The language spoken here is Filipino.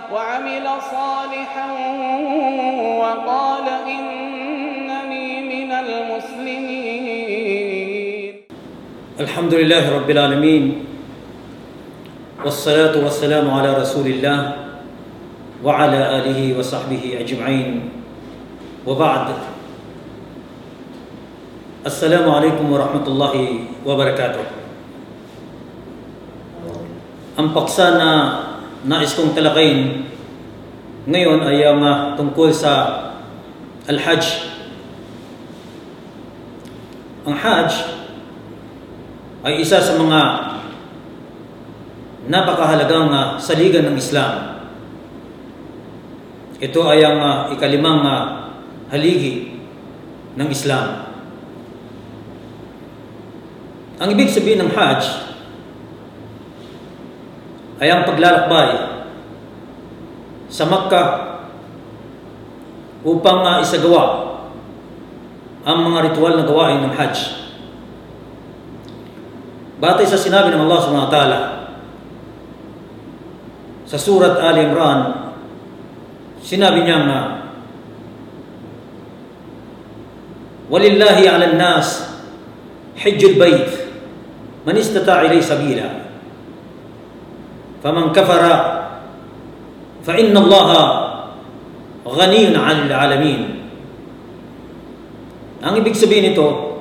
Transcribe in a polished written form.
وعمل صالحا وقال إنني من المسلمين. الحمد لله رب العالمين والصلاة والسلام على رسول الله وعلى آله وصحبه أجمعين وبعد. السلام عليكم ورحمة الله وبركاته. Ang paksa na nais kong talakayin ngayon ay ang tungkol sa Al-Hajj. Ang Hajj ay isa sa mga napakahalagang saligan ng Islam. Ito ay ang ikalimang haligi ng Islam. Ang ibig sabihin ng Hajj ay ang paglalakbay sa Makkah upang isagawa ang mga ritual na gawain ng Hajj. Batay sa sinabi ng Allah subhanahu wa ta'ala sa Surat Ali Imran, sinabi niya na walillahi 'alan nas hajjul bait man istata'a ilayhi sabila faman kafara fa inna Allaha ghaniyyun 'anil 'alamin. Ang ibig sabihin nito,